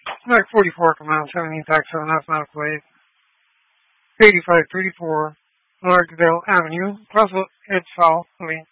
Like 44 come out 17 tax 7 half medical aid, 8534 Larkdale Avenue, Crossville, Edgefowl,